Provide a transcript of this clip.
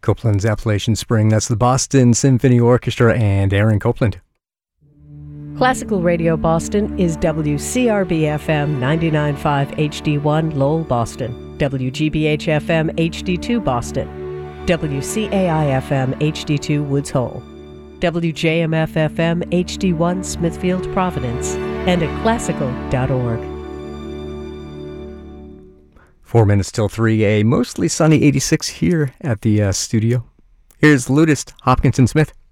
Copeland's Appalachian Spring. That's the Boston Symphony Orchestra and Aaron Copeland. Classical Radio Boston is WCRB-FM 99.5 HD1 Lowell, Boston, WGBH-FM HD2 Boston, WCAI-FM HD2 Woods Hole, WJMF-FM HD1 Smithfield, Providence, and at classical.org. 4 minutes till 3, a mostly sunny 86 here at the studio. Here's Ludist Hopkinson Smith.